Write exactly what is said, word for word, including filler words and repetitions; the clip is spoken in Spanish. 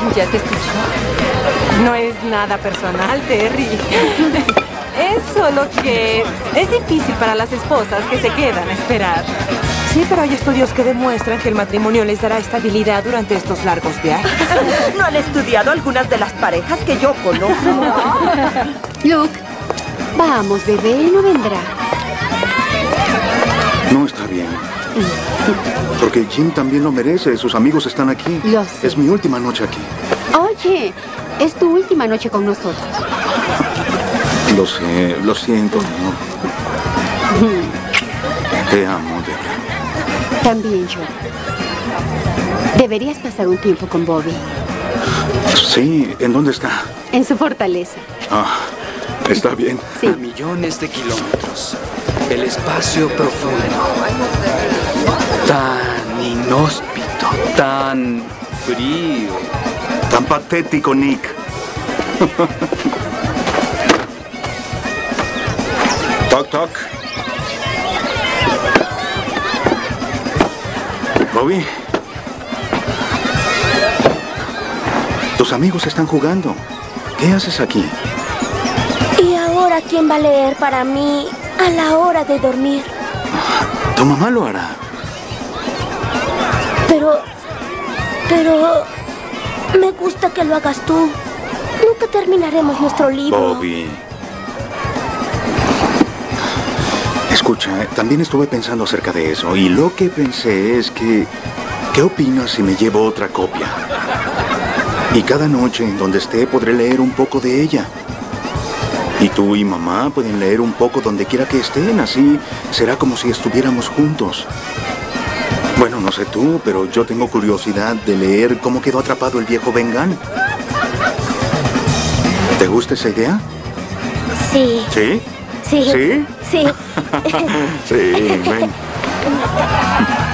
Ya te escucho. No es nada personal, Terry. Es solo que es difícil para las esposas que se quedan a esperar. Sí, pero hay estudios que demuestran que el matrimonio les dará estabilidad durante estos largos viajes. ¿No han estudiado algunas de las parejas que yo conozco? Luke, vamos, bebé, no vendrá. No está bien. Porque Jim también lo merece. Sus amigos están aquí. Lo sé. Es mi última noche aquí. Oye, es tu última noche con nosotros. Lo sé, lo siento, amor. Te amo, Debra. También yo. Deberías pasar un tiempo con Bobby. Sí, ¿en dónde está? En su fortaleza. Ah, está bien. Sí. A millones de kilómetros. El espacio profundo. Tan inhóspito. Tan frío. Tan patético, Nick. Toc, toc. Bobby. Tus amigos están jugando. ¿Qué haces aquí? ¿Y ahora quién va a leer para mí a la hora de dormir? Tu mamá lo hará. Pero... Pero... me gusta que lo hagas tú. Nunca terminaremos nuestro libro. Bobby. Escucha, eh, también estuve pensando acerca de eso. Y lo que pensé es que... ¿qué opinas si me llevo otra copia? Y cada noche en donde esté podré leer un poco de ella. Y tú y mamá pueden leer un poco donde quiera que estén. Así será como si estuviéramos juntos. Bueno, no sé tú, pero yo tengo curiosidad de leer cómo quedó atrapado el viejo Ben Gunn. ¿Te gusta esa idea? Sí. ¿Sí? Sí. ¿Sí? Sí. Sí, ven.